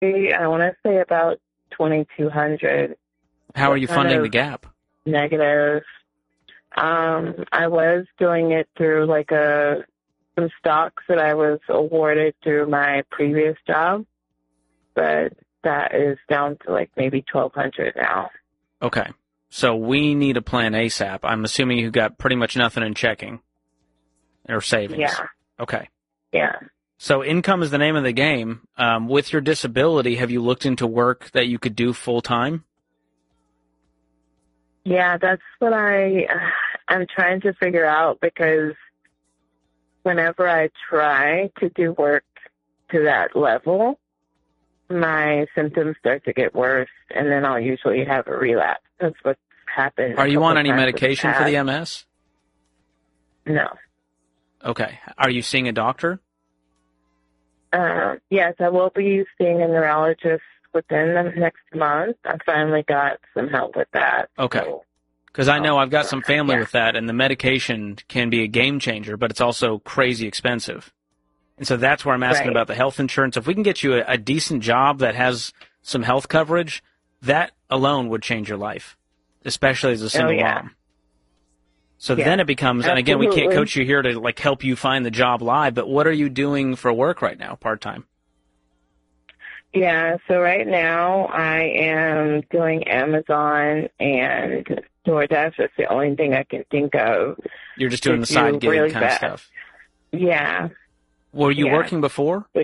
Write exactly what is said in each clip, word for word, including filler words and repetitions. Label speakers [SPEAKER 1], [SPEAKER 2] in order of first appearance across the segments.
[SPEAKER 1] I want to say about twenty-two hundred.
[SPEAKER 2] How are you funding the gap?
[SPEAKER 1] Negative. Um, I was doing it through like a some stocks that I was awarded through my previous job, but that is down to like maybe twelve hundred now.
[SPEAKER 2] Okay. So we need a plan ASAP. I'm assuming you got pretty much nothing in checking or savings.
[SPEAKER 1] Yeah.
[SPEAKER 2] Okay.
[SPEAKER 1] Yeah.
[SPEAKER 2] So income is the name of the game. Um, with your disability, have you looked into work that you could do full time?
[SPEAKER 1] Yeah, that's what I, I'm trying to figure out, because whenever I try to do work to that level, my symptoms start to get worse, and then I'll usually have a relapse. That's what's happened.
[SPEAKER 2] Are you on any medication for the M S?
[SPEAKER 1] No.
[SPEAKER 2] Okay. Are you seeing a doctor?
[SPEAKER 1] Uh, yes, I will be seeing a neurologist within the next month. I finally got some help with that.
[SPEAKER 2] Okay. Because I know I've got some family yeah. with that, and the medication can be a game changer, but it's also crazy expensive. And so that's where I'm asking
[SPEAKER 1] right.
[SPEAKER 2] about the health insurance. If we can get you a, a decent job that has some health coverage, that alone would change your life, especially as a single
[SPEAKER 1] oh, yeah.
[SPEAKER 2] mom. So
[SPEAKER 1] yeah.
[SPEAKER 2] then it becomes, and again, we
[SPEAKER 1] Absolutely.
[SPEAKER 2] can't coach you here to like help you find the job live, but what are you doing for work right now, part-time?
[SPEAKER 1] Yeah, so right now I am doing Amazon and DoorDash. That's the only thing I can think of.
[SPEAKER 2] You're just doing the side gig
[SPEAKER 1] really
[SPEAKER 2] kind
[SPEAKER 1] fast.
[SPEAKER 2] of stuff.
[SPEAKER 1] Yeah.
[SPEAKER 2] Were you
[SPEAKER 1] yeah.
[SPEAKER 2] working before?
[SPEAKER 1] But,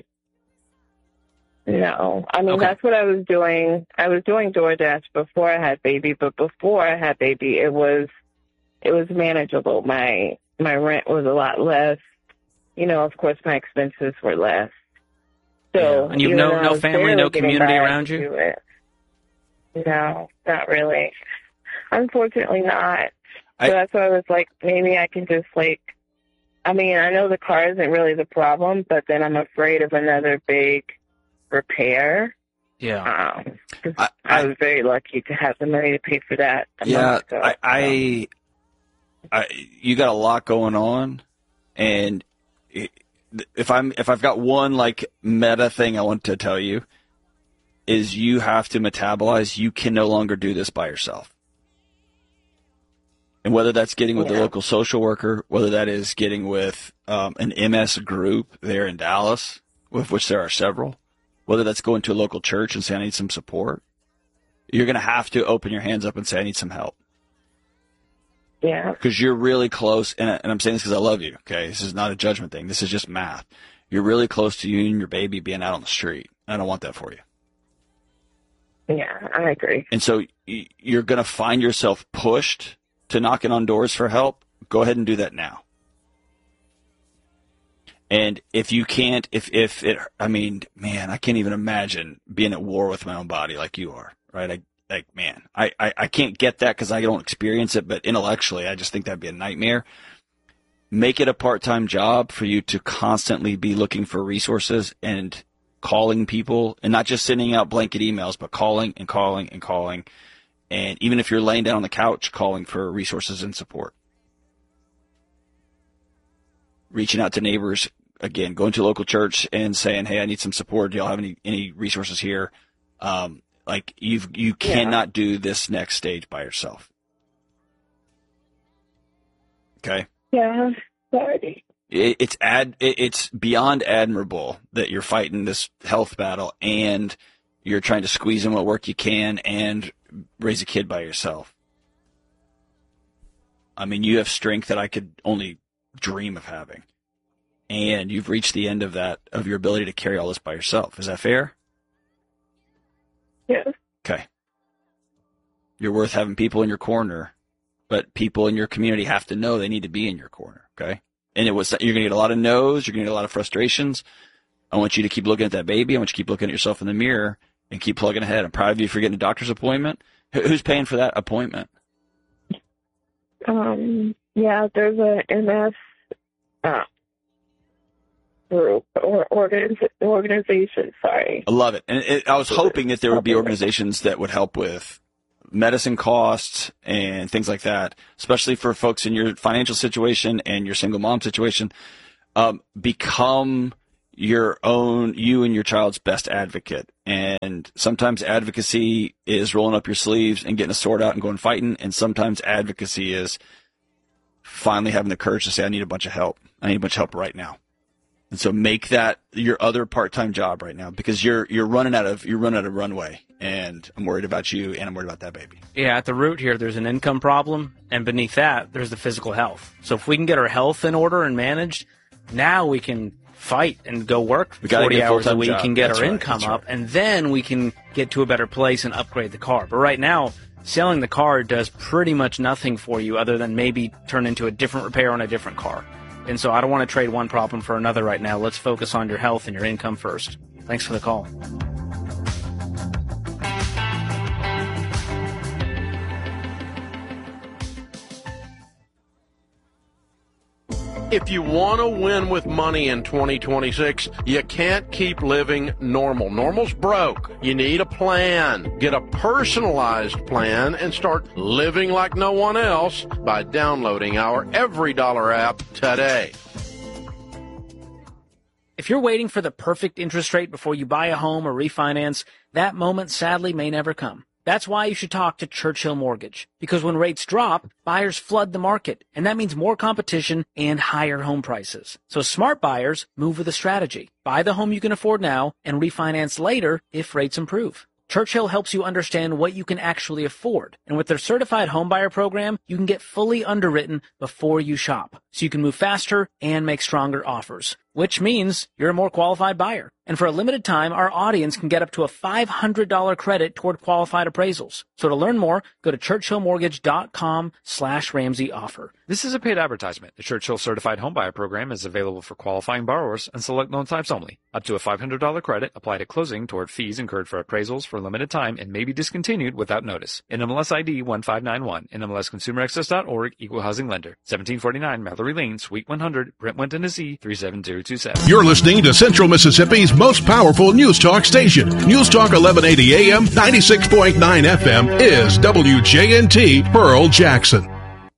[SPEAKER 1] no. I mean,
[SPEAKER 2] okay.
[SPEAKER 1] that's what I was doing. I was doing DoorDash before I had baby, but before I had baby, it was it was manageable. My my rent was a lot less. You know, of course, my expenses were less. So,
[SPEAKER 2] yeah. And you've no no family, no community around you?
[SPEAKER 1] No, not really. Unfortunately not.
[SPEAKER 3] I,
[SPEAKER 1] so that's why I was like, maybe I can just like, I mean, I know the car isn't really the problem, but then I'm afraid of another big repair.
[SPEAKER 2] Yeah.
[SPEAKER 1] Um, I, I was very lucky to have the money to pay for that. A
[SPEAKER 3] yeah,
[SPEAKER 1] month ago,
[SPEAKER 3] I, I, I, you got a lot going on, and if I'm if I've got one like meta thing I want to tell you is you have to metabolize. You can no longer do this by yourself. And whether that's getting with yeah. the local social worker, whether that is getting with um, an M S group there in Dallas, with which there are several, whether that's going to a local church and say, I need some support, you're going to have to open your hands up and say, I need some help.
[SPEAKER 1] Yeah.
[SPEAKER 3] Because you're really close, and, and I'm saying this because I love you, okay? This is not a judgment thing. This is just math. You're really close to you and your baby being out on the street. I don't want that for you.
[SPEAKER 1] Yeah, I agree.
[SPEAKER 3] And so you're going to find yourself pushed to knocking on doors for help. Go ahead and do that now. And if you can't, if, if it, I mean, man, I can't even imagine being at war with my own body like you are, right? I, like, man, I, I, I can't get that because I don't experience it, but intellectually, I just think that'd be a nightmare. Make it a part-time job for you to constantly be looking for resources and calling people, and not just sending out blanket emails, but calling and calling and calling. And even if you're laying down on the couch, calling for resources and support. Reaching out to neighbors, again, going to a local church and saying, hey, I need some support. Do y'all have any, any resources here? Um, like, you've, you cannot yeah. do this next stage by yourself. Okay?
[SPEAKER 1] Yeah, sorry.
[SPEAKER 3] It, it's ad, it, it's beyond admirable that you're fighting this health battle and you're trying to squeeze in what work you can and raise a kid by yourself. I mean, you have strength that I could only dream of having. And you've reached the end of that, of your ability to carry all this by yourself. Is that fair?
[SPEAKER 1] Yes.
[SPEAKER 3] Okay. You're worth having people in your corner, but people in your community have to know they need to be in your corner, okay? And it was, you're going to get a lot of no's, you're going to get a lot of frustrations. I want you to keep looking at that baby. I want you to keep looking at yourself in the mirror and keep plugging ahead. I'm proud of you for getting a doctor's appointment. Who's paying for that appointment?
[SPEAKER 1] Um, yeah, there's a M S uh, group or organiz- organization, sorry.
[SPEAKER 3] I love it. And it, I was hoping that there would be organizations that would help with medicine costs and things like that, especially for folks in your financial situation and your single mom situation. Um, become your own, you and your child's best advocate. And sometimes advocacy is rolling up your sleeves and getting a sword out and going fighting. And sometimes advocacy is finally having the courage to say, I need a bunch of help. I need a bunch of help right now. And so make that your other part-time job right now, because you're you're running out of you're running out of runway, and I'm worried about you, and I'm worried about that baby.
[SPEAKER 2] Yeah, at the root here, there's an income problem, and beneath that, there's the physical health. So if we can get our health in order and managed, now we can fight and go work forty hours a week and get our income up, and then we can get to a better place and upgrade the car. But right now, selling the car does pretty much nothing for you other than maybe turn into a different repair on a different car. And so I don't want to trade one problem for another right now. Let's focus on your health and your income first. Thanks for the call.
[SPEAKER 4] If you want to win with money in twenty twenty-six, you can't keep living normal. Normal's broke. You need a plan. Get a personalized plan and start living like no one else by downloading our Every Dollar app today.
[SPEAKER 2] If you're waiting for the perfect interest rate before you buy a home or refinance, that moment sadly may never come. That's why you should talk to Churchill Mortgage, because when rates drop, buyers flood the market, and that means more competition and higher home prices. So smart buyers move with a strategy. Buy the home you can afford now and refinance later if rates improve. Churchill helps you understand what you can actually afford. And with their certified homebuyer program, you can get fully underwritten before you shop, so you can move faster and make stronger offers, which means you're a more qualified buyer. And for a limited time, our audience can get up to a five hundred dollars credit toward qualified appraisals. So to learn more, go to churchillmortgage.com slash Ramsey offer.
[SPEAKER 5] This is a paid advertisement. The Churchill Certified Homebuyer Program is available for qualifying borrowers and select loan types only. Up to a five hundred dollars credit applied at closing toward fees incurred for appraisals for a limited time and may be discontinued without notice. N M L S I D one five nine one, N M L S Consumer Access dot org, Equal Housing Lender. seventeen forty-nine Mallory Lane, Suite one hundred, Brentwood, Tennessee, three seven zero two seven.
[SPEAKER 6] You're listening to Central Mississippi's most powerful news talk station. News Talk eleven eighty A M, ninety-six point nine F M is W J N T Pearl Jackson.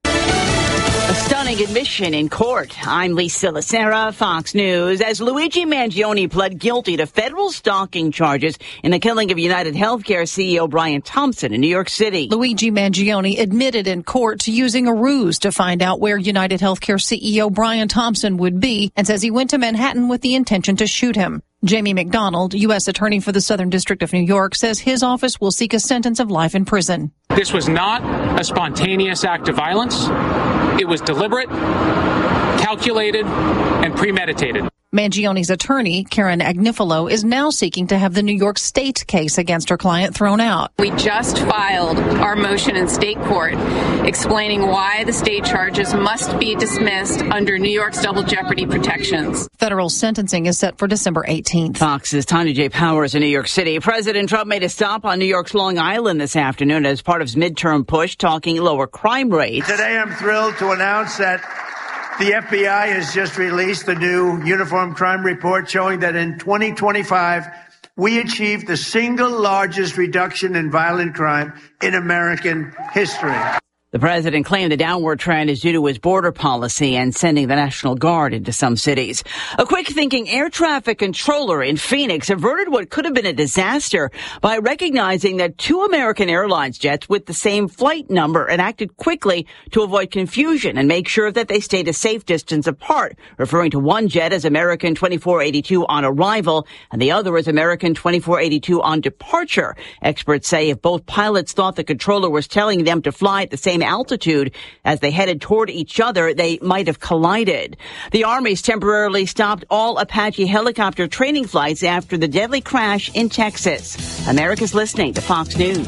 [SPEAKER 7] A stunning admission in court. I'm Lisa Lacera, Fox News. As Luigi Mangione pled guilty to federal stalking charges in the killing of United Healthcare C E O Brian Thompson in New York City.
[SPEAKER 8] Luigi Mangione admitted in court to using a ruse to find out where United Healthcare C E O Brian Thompson would be, and says he went to Manhattan with the intention to shoot him. Jamie McDonald, U S Attorney for the Southern District of New York, says his office will seek a sentence of life in prison.
[SPEAKER 9] This was not a spontaneous act of violence. It was deliberate, calculated, and premeditated.
[SPEAKER 8] Mangione's attorney, Karen Agnifilo, is now seeking to have the New York State case against her client thrown out.
[SPEAKER 10] We just filed our motion in state court explaining why the state charges must be dismissed under New York's double jeopardy protections.
[SPEAKER 8] Federal sentencing is set for December eighteenth.
[SPEAKER 7] Fox's Tanya J. Powers in New York City. President Trump made a stop on New York's Long Island this afternoon as part of his midterm push, talking lower crime rates.
[SPEAKER 11] Today I'm thrilled to announce that the F B I has just released the new Uniform Crime Report showing that in twenty twenty-five, we achieved the single largest reduction in violent crime in American history.
[SPEAKER 7] The president claimed the downward trend is due to his border policy and sending the National Guard into some cities. A quick-thinking air traffic controller in Phoenix averted what could have been a disaster by recognizing that two American Airlines jets with the same flight number and acted quickly to avoid confusion and make sure that they stayed a safe distance apart, referring to one jet as American twenty-four eighty-two on arrival and the other as American twenty-four eighty-two on departure. Experts say if both pilots thought the controller was telling them to fly at the same altitude as they headed toward each other, they might have collided. The Army's temporarily stopped all Apache helicopter training flights after the deadly crash in Texas. America's listening to Fox News.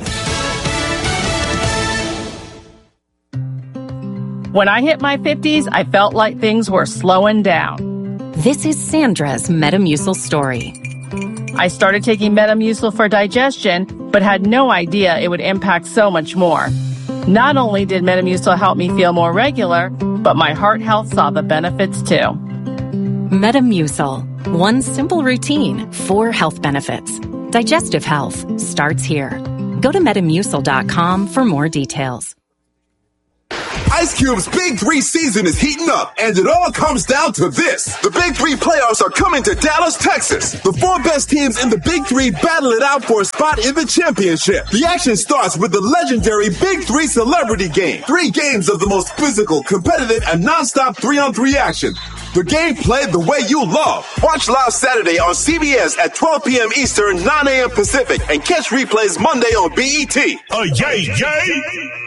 [SPEAKER 12] When I hit my fifties, I felt like things were slowing down.
[SPEAKER 13] This is Sandra's Metamucil story.
[SPEAKER 12] I started taking Metamucil for digestion, but had no idea it would impact so much more. Not only did Metamucil help me feel more regular, but my heart health saw the benefits too.
[SPEAKER 13] Metamucil. One simple routine, four health benefits. Digestive health starts here. Go to Metamucil dot com for more details.
[SPEAKER 14] Ice Cube's Big Three season is heating up, and it all comes down to this. The Big Three playoffs are coming to Dallas, Texas. The four best teams in the Big Three battle it out for a spot in the championship. The action starts with the legendary Big Three Celebrity Game. Three games of the most physical, competitive, and non-stop three-on-three action. The game played the way you love. Watch live Saturday on C B S at twelve p.m. Eastern, nine a.m. Pacific, and catch replays Monday on B E T. Uh, yay, yay!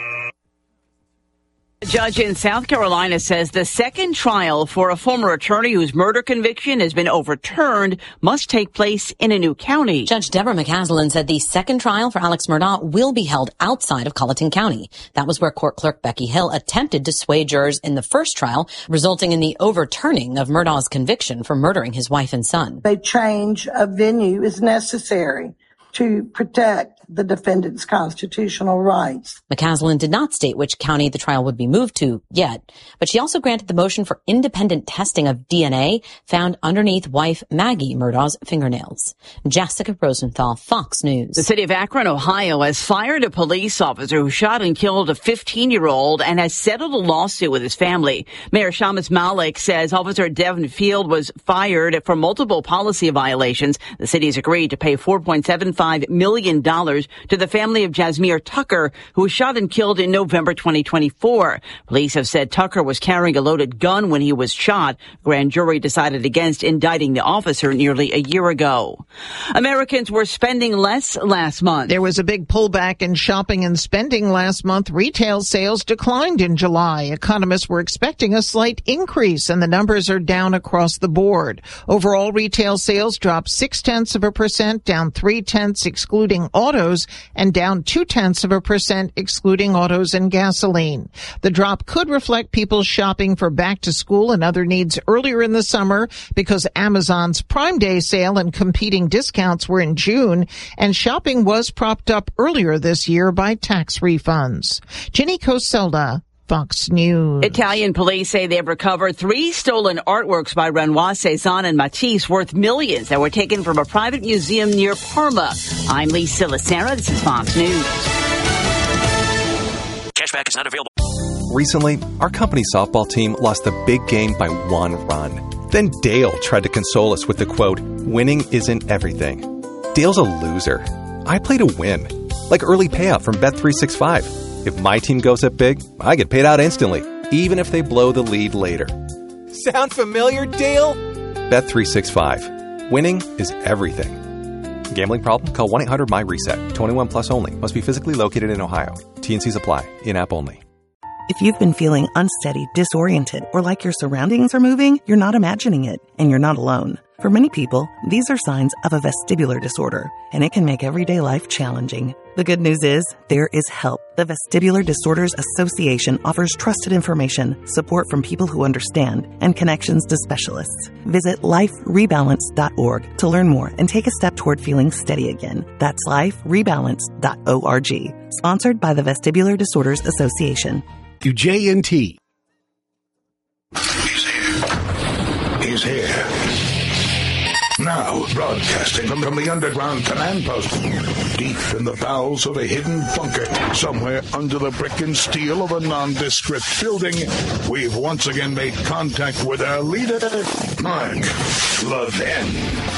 [SPEAKER 7] A judge in South Carolina says the second trial for a former attorney whose murder conviction has been overturned must take place in a new county.
[SPEAKER 15] Judge Deborah McCaslin said the second trial for Alex Murdaugh will be held outside of Colleton County. That was where court clerk Becky Hill attempted to sway jurors in the first trial, resulting in the overturning of Murdaugh's conviction for murdering his wife and son.
[SPEAKER 16] A change of venue is necessary to protect the defendant's constitutional rights.
[SPEAKER 15] McCaslin did not state which county the trial would be moved to yet, but she also granted the motion for independent testing of D N A found underneath wife Maggie Murdaugh's fingernails. Jessica Rosenthal, Fox News.
[SPEAKER 7] The city of Akron, Ohio, has fired a police officer who shot and killed a fifteen-year-old and has settled a lawsuit with his family. Mayor Shamus Malik says Officer Devin Field was fired for multiple policy violations. The city has agreed to pay four point seven five million dollars to the family of Jasmine Tucker, who was shot and killed in November twenty twenty-four. Police have said Tucker was carrying a loaded gun when he was shot. Grand jury decided against indicting the officer nearly a year ago. Americans were spending less last month.
[SPEAKER 17] There was a big pullback in shopping and spending last month. Retail sales declined in July. Economists were expecting a slight increase, and the numbers are down across the board. Overall, retail sales dropped six-tenths of a percent, down three-tenths excluding autos, and down two-tenths of a percent excluding autos and gasoline. The drop could reflect people shopping for back to school and other needs earlier in the summer because Amazon's Prime Day sale and competing discounts were in June, and shopping was propped up earlier this year by tax refunds. Ginny Coselda, Fox News.
[SPEAKER 7] Italian police say they've recovered three stolen artworks by Renoir, Cezanne, and Matisse worth millions that were taken from a private museum near Parma. I'm Lee Silasera. This is Fox News.
[SPEAKER 18] Cashback is not available. Recently, our company softball team lost the big game by one run. Then Dale tried to console us with the quote, "Winning isn't everything." Dale's a loser. I play to win, like early payout from Bet three sixty-five. If my team goes up big, I get paid out instantly, even if they blow the lead later. Sound familiar, Dale? Bet three sixty-five. Winning is everything. Gambling problem? Call one eight hundred M Y reset. twenty-one plus only. Must be physically located in Ohio. T and Cs apply. In-app only.
[SPEAKER 19] If you've been feeling unsteady, disoriented, or like your surroundings are moving, you're not imagining it, and you're not alone. For many people, these are signs of a vestibular disorder, and it can make everyday life challenging. The good news is, there is help. The Vestibular Disorders Association offers trusted information, support from people who understand, and connections to specialists. Visit life rebalance dot org to learn more and take a step toward feeling steady again. That's life rebalance dot org. Sponsored by the Vestibular Disorders Association.
[SPEAKER 6] W J N T.
[SPEAKER 20] He's here. He's here. Now, broadcasting from the underground command post, deep in the bowels of a hidden bunker, somewhere under the brick and steel of a nondescript building, we've once again made contact with our leader, Mark Levin.